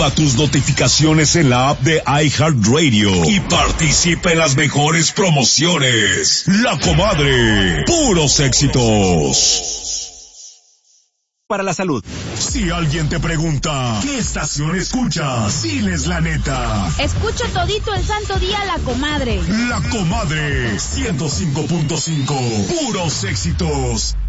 Activa tus notificaciones en la app de iHeartRadio y participa en las mejores promociones. La Comadre, puros éxitos. Para la salud. Si alguien te pregunta, ¿qué estación escuchas? Diles la neta. Escucho todito el santo día La Comadre. La Comadre, 105.5, puros éxitos.